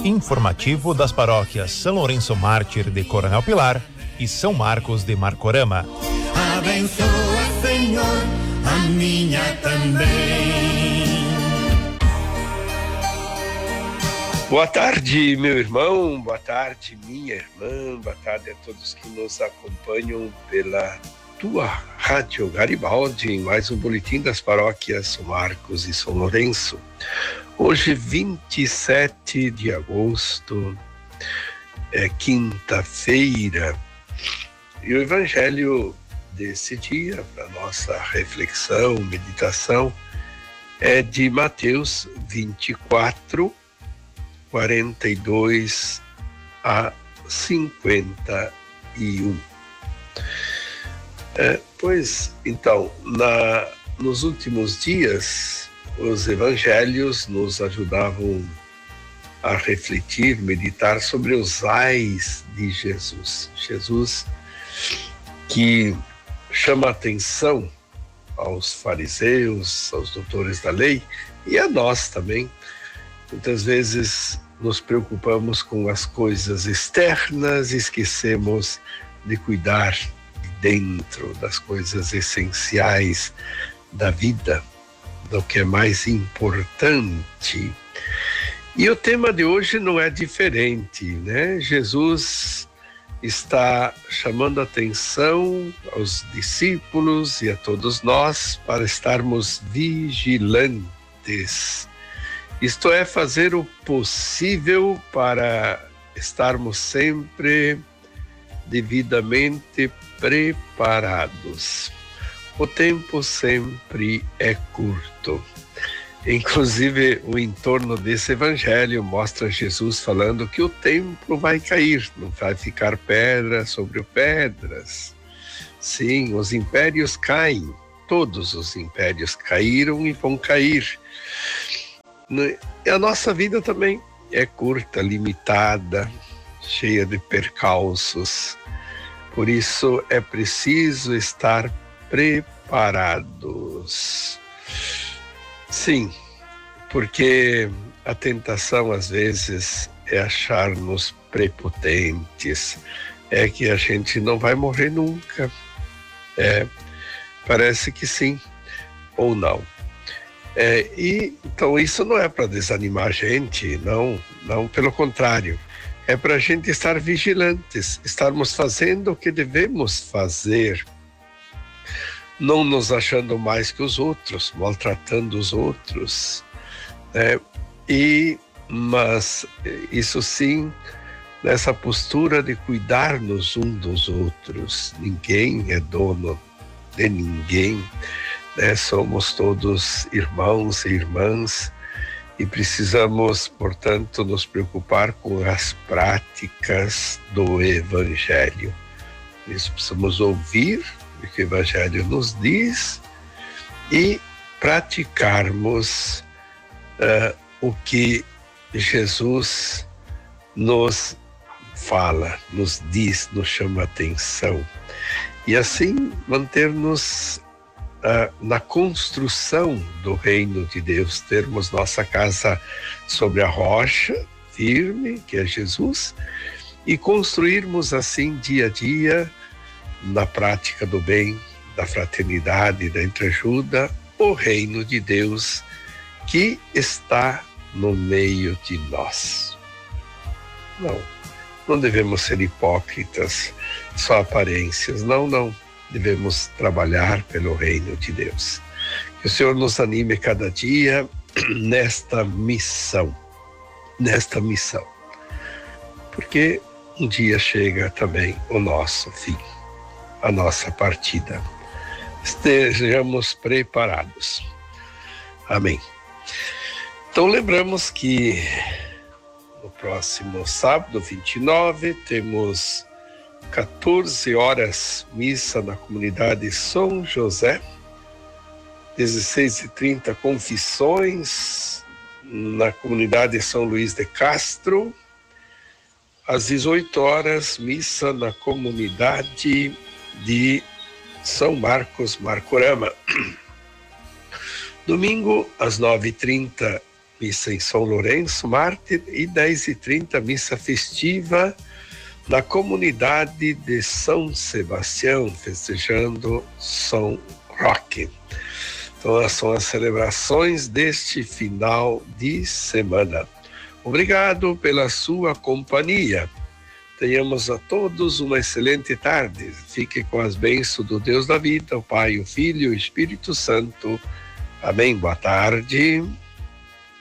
informativo das paróquias São Lourenço Mártir de Coronel Pilar e São Marcos de Marcorama. Abençoa, Senhor, a minha também. Boa tarde, meu irmão, boa tarde, minha irmã, boa tarde a todos que nos acompanham pela tua Rádio Garibaldi em mais um boletim das paróquias São Marcos e São Lourenço. Hoje, 27 de agosto, é quinta-feira, e o evangelho desse dia, para nossa reflexão, meditação, é de Mateus 24, 42 a 51. Pois, então, nos últimos dias, os evangelhos nos ajudavam a refletir, meditar sobre os ais de Jesus. Jesus que chama atenção aos fariseus, aos doutores da lei e a nós também. Muitas vezes nos preocupamos com as coisas externas e esquecemos de cuidar de dentro, das coisas essenciais da vida, do que é mais importante. E o tema de hoje não é diferente, né? Jesus está chamando atenção aos discípulos e a todos nós para estarmos vigilantes. Isto é, fazer o possível para estarmos sempre devidamente preparados. O tempo sempre é curto. Inclusive, o entorno desse evangelho mostra Jesus falando que o templo vai cair, não vai ficar pedra sobre pedras. Sim, os impérios caem, todos os impérios caíram e vão cair. E a nossa vida também é curta, limitada, cheia de percalços. Por isso é preciso estar preparados. Sim, porque a tentação às vezes é achar-nos prepotentes, é que a gente não vai morrer nunca. Parece que sim, ou não. E então isso não é para desanimar a gente, não, pelo contrário. É para a gente estar vigilantes, estarmos fazendo o que devemos fazer, não nos achando mais que os outros, maltratando os outros, né? Mas isso sim, nessa postura de cuidar-nos um dos outros. Ninguém é dono de ninguém, né? Somos todos irmãos e irmãs e precisamos, portanto, nos preocupar com as práticas do Evangelho. Por isso precisamos ouvir o que o Evangelho nos diz e praticarmos o que Jesus nos fala, nos diz, nos chama a atenção. E assim manter-nos na construção do reino de Deus, termos nossa casa sobre a rocha firme, que é Jesus, e construirmos assim dia a dia, na prática do bem, da fraternidade, da entreajuda, o reino de Deus que está no meio de nós. Não devemos ser hipócritas, só aparências, não. Devemos trabalhar pelo reino de Deus. Que o Senhor nos anime cada dia nesta missão, porque um dia chega também o nosso fim, a nossa partida. Estejamos preparados. Amém. Então lembramos que no próximo sábado, 29, temos 14 horas, missa na comunidade São José, 16h30, confissões na comunidade São Luís de Castro, às 18 horas, missa na comunidade de São Marcos, Marcorama. Domingo, às 9h30, missa em São Lourenço, mártir, e 10h30, missa festiva na comunidade de São Sebastião, festejando São Roque. Então, são as celebrações deste final de semana. Obrigado pela sua companhia. Tenhamos a todos uma excelente tarde. Fique com as bênçãos do Deus da vida, o Pai, o Filho e o Espírito Santo. Amém. Boa tarde.